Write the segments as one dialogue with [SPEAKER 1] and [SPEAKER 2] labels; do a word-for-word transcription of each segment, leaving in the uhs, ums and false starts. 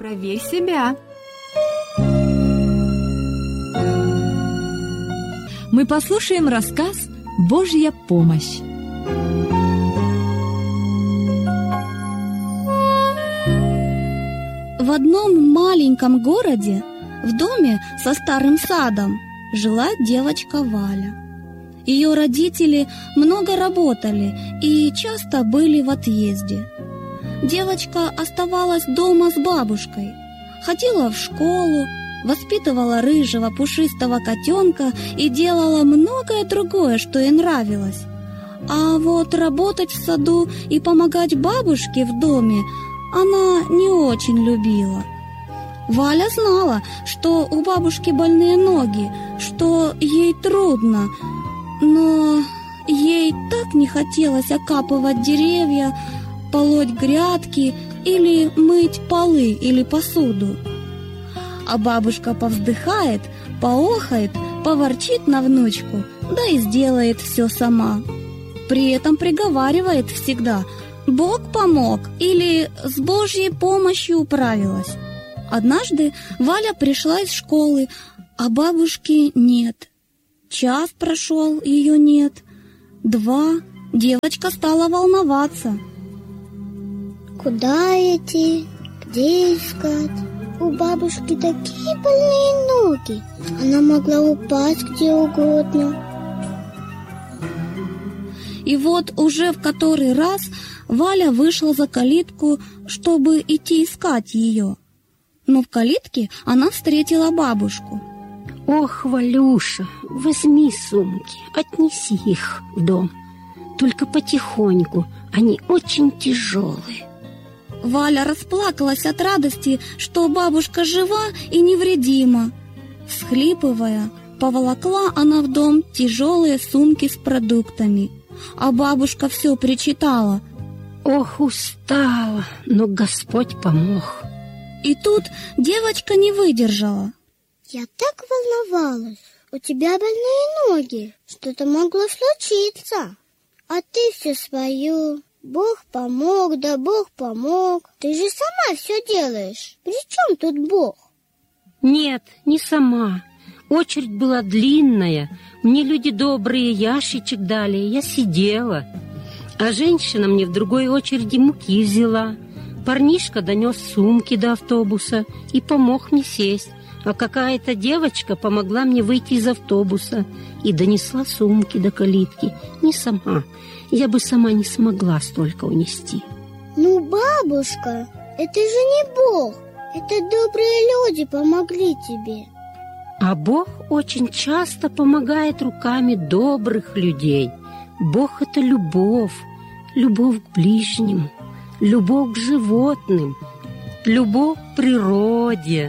[SPEAKER 1] Проверь себя. Мы послушаем рассказ «Божья помощь».
[SPEAKER 2] В одном маленьком городе, в доме со старым садом, жила девочка Валя. Ее родители много работали и часто были в отъезде. Девочка оставалась дома с бабушкой, ходила в школу, воспитывала рыжего пушистого котенка и делала многое другое, что ей нравилось. А вот работать в саду и помогать бабушке в доме она не очень любила. Валя знала, что у бабушки больные ноги, что ей трудно, но ей так не хотелось окапывать деревья, полоть грядки или мыть полы или посуду. А бабушка повздыхает, поохает, поворчит на внучку, да и сделает все сама. При этом приговаривает всегда: «Бог помог» или «с Божьей помощью управилась». Однажды Валя пришла из школы, а бабушки нет. Час прошел, ее нет. Два. Девочка стала волноваться.
[SPEAKER 3] Куда идти? Где искать? У бабушки такие больные ноги. Она могла упасть где угодно.
[SPEAKER 2] И вот уже в который раз Валя вышла за калитку, чтобы идти искать ее. Но в калитке она встретила бабушку.
[SPEAKER 4] «Ох, Валюша, возьми сумки, отнеси их в дом. Только потихоньку, они очень тяжелые».
[SPEAKER 2] Валя расплакалась от радости, что бабушка жива и невредима. Всхлипывая, поволокла она в дом тяжелые сумки с продуктами. А бабушка все причитала:
[SPEAKER 4] «Ох, устала, но Господь помог».
[SPEAKER 2] И тут девочка не выдержала.
[SPEAKER 3] «Я так волновалась. У тебя больные ноги. Что-то могло случиться. А ты все свое. Бог помог, да Бог помог. Ты же сама все делаешь. При чем тут Бог?»
[SPEAKER 4] «Нет, не сама. Очередь была длинная. Мне люди добрые ящичек дали. Я сидела. А женщина мне в другой очереди муки взяла. Парнишка донес сумки до автобуса и помог мне сесть. А какая-то девочка помогла мне выйти из автобуса и донесла сумки до калитки. Не сама. Я бы сама не смогла столько унести».
[SPEAKER 3] «Ну, бабушка, это же не Бог. Это добрые люди помогли тебе».
[SPEAKER 4] А Бог очень часто помогает руками добрых людей. Бог — это любовь, любовь к ближнему, любовь к животным, любовь к природе.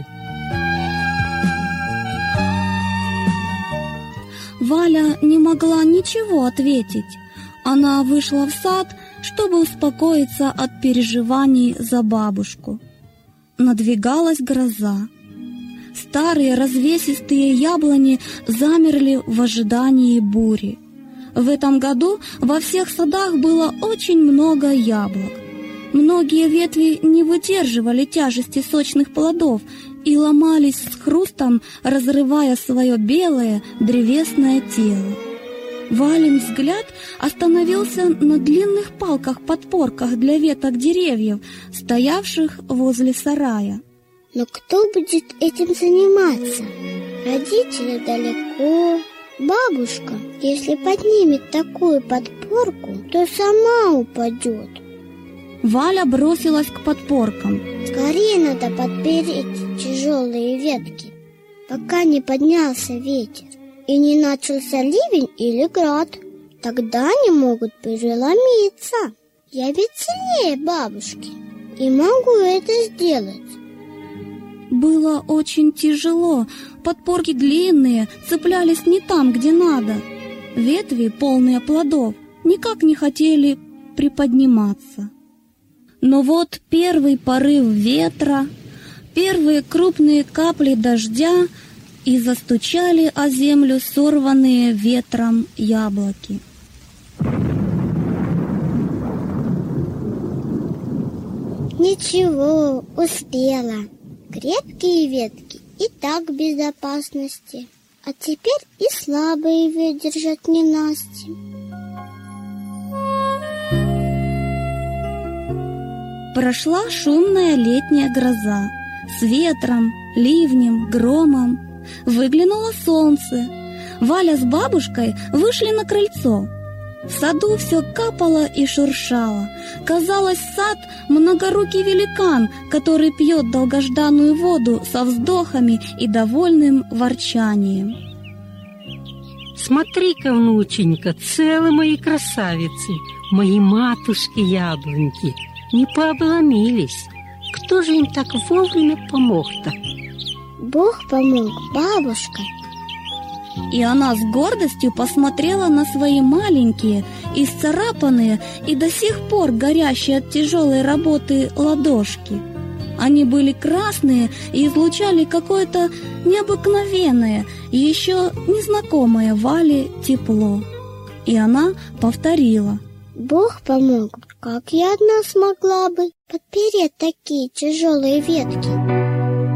[SPEAKER 2] Валя не могла ничего ответить. Она вышла в сад, чтобы успокоиться от переживаний за бабушку. Надвигалась гроза. Старые развесистые яблони замерли в ожидании бури. В этом году во всех садах было очень много яблок. Многие ветви не выдерживали тяжести сочных плодов и ломались с хрустом, разрывая свое белое древесное тело. Валин взгляд остановился на длинных палках-подпорках для веток деревьев, стоявших возле сарая.
[SPEAKER 3] Но кто будет этим заниматься? Родители далеко. Бабушка, если поднимет такую подпорку, то сама упадет.
[SPEAKER 2] Валя бросилась к подпоркам.
[SPEAKER 3] Скорее надо подпереть тяжелые ветки, пока не поднялся ветер и не начался ливень или град. Тогда они могут переломиться. Я ведь сильнее бабушки и могу это сделать.
[SPEAKER 2] Было очень тяжело. Подпорки длинные, цеплялись не там, где надо. Ветви, полные плодов, никак не хотели приподниматься. Но вот первый порыв ветра, первые крупные капли дождя, и застучали о землю сорванные ветром яблоки.
[SPEAKER 3] Ничего, успела. Крепкие ветки и так в безопасности, а теперь и слабые выдержат ненастье.
[SPEAKER 2] Прошла шумная летняя гроза с ветром, ливнем, громом. Выглянуло солнце. Валя с бабушкой вышли на крыльцо. В саду все капало и шуршало. Казалось, сад — многорукий великан, который пьет долгожданную воду со вздохами и довольным ворчанием.
[SPEAKER 4] Смотри-ка, внученька, целые мои красавицы, мои матушки-яблоньки, не пообломились. Кто же им так вовремя помог-то?
[SPEAKER 3] Бог помог, бабушка.
[SPEAKER 2] И она с гордостью посмотрела на свои маленькие, исцарапанные и до сих пор горящие от тяжелой работы ладошки. Они были красные и излучали какое-то необыкновенное, еще незнакомое Вале тепло. И она повторила:
[SPEAKER 3] Бог помог, как я одна смогла бы подпереть такие тяжелые ветки?